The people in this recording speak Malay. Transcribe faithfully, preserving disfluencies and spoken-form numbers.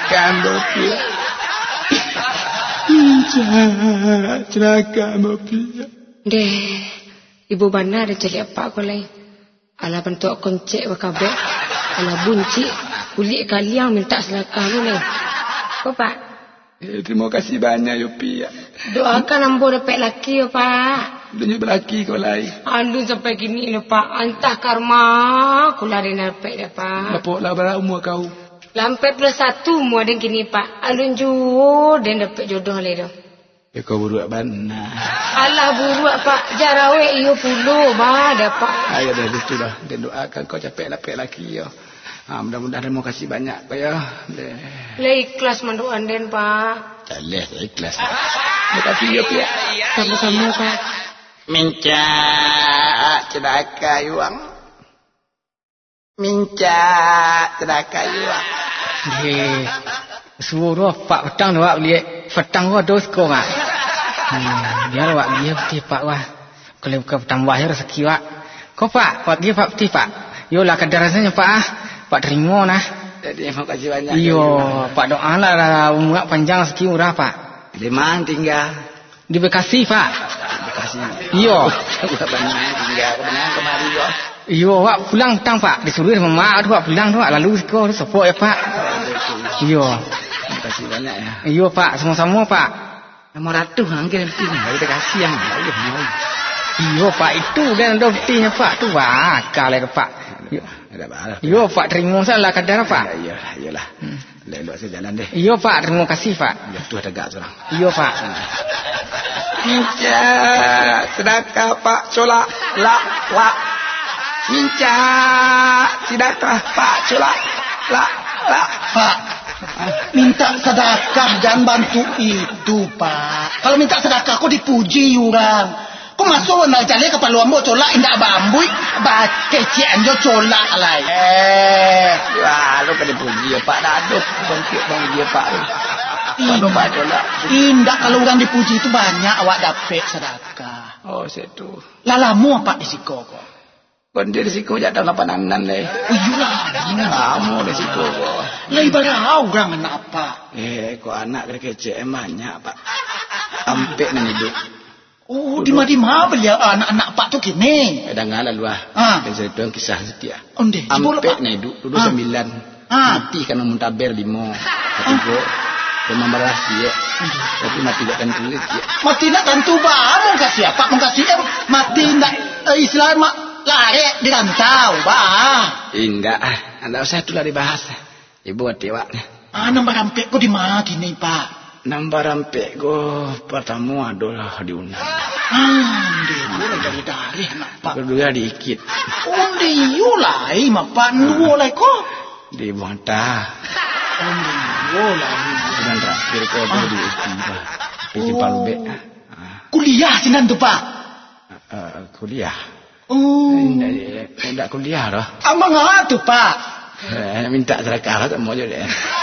kamu pia. Minta celakamu pia. Deh, ibu benar ada cari apa kau lain. Ala bentuk koncek wakabek. Ala bunci kulit kalian minta selaka lu ni. Kau pak? Eh, terima kasih banyak yo pia. Doakan ambo dapat laki yo pak. Dunia berlaki kau lain. Aduh sampai gini lo pak. Antah karma aku lari dapat dah pak. Berapa lah berapa umur kau? Lampai plus satu mu ada gini pak. Alun jauh dan dapat jodoh le dah. Ya kau buruk benar. Alah buruk pak. Jarawe iyo puluh bah dapat. Ayo dah itu dah. Dan doakan kau capek dapat laki yo. Ha, mudah-mudahan terima kasih banyak pak ya. Le ikhlas mendoan den pak. Daleh ikhlas. Terima kasih ya pia. Sama-sama pak. Minca cedaka yuang. Minca cedaka yuang. Hei, suruh pak petang doa lihat petang gua dos kau mak. Hmm, biar wak dia peti pak wah. Kalau bukan petang wahir rezeki wak. Kau pak, pak dia pak peti pak. Yolah kadar rasanya pak ah. Pak terima nah. Jadi terima kasih banyak. Iyo, pak doa lah umur panjang rezeki murah pak. Di mana tinggal? Di Bekasi pak. Bekasi. Iyo. Kita banyak tinggal kebenaran kemari yo. Iyo, wak pulang tang pak. Disuruh sama mak tu wak pulang tu wak lalu kau tu support ya pak. Iyo. Terima kasih banyak ya. Iyo pak, sama-sama pak. Nama ratu angin penting. Kita kasih yang lain. Iyo pak itu dan doktinya pak tu wak kalau pak. Iyo. Ada apa? Iyo pak terima salah kadar pak. Ya, iyalah. Hmm. Lelok saya jalan deh. Iyo pak, terima kasih pak. Ya tu ada gak seorang. Iyo pak. Minca sedekah pak colak la la. Minca sedekah pak colak la la. Pak, minta sedekah jangan bantu itu pak. Kalau minta sedekah kau dipuji orang. Kau masuk nak cari kepala ambo colak indak bambui, baca cian jo colak lah. Eh, wah, lu pada puji ya Pak Daduk, bangkit bang dia Pak. Kalau Pak colak, indak kalau orang dipuji itu banyak awak dapat sedekah. Oh, situ. Lalamu apa risiko kau? Kon dia risiko jatuh lapanan le. Oh iyalah, kamu risiko kau. Lah ibarat orang apa? Eh, kau anak kecil banyak Pak. Ampe nan hidup. Oh, di mana beliau anak-anak pak tu kini? Ada ngalah luah. Ah. Dan saya tuang kisah setia. Onde. Ampe ni duduk duduk Ah. sembilan. Ah. Mati kan muntaber lima. Ketiga. Memang beras dia. Tapi mati tak tentu dia. Mati nak tentu bah, mau kasih apa? Mau kasih em mati nak eh, Islam mak lari di rantau bah. Indah. Anda usah tu lah dibahas. Ibu hati wak. Ah, nombor rampik kau di mana kini pak? Nampak rampek go pertama adalah diundang. Ah, dia boleh dari dari nak pak. Kedua diikit. Oh, dia yulai mak pak nuolai kau. Di Buantah. Oh, dia yulai. Dan terakhir kau tu di Istiba. Istiba Lubek. Kuliah sinan tu pak. Uh, kuliah. Oh. Tidak kuliah dah. Amang apa tu pak? Eh, minta sedekah lah tak mau je deh.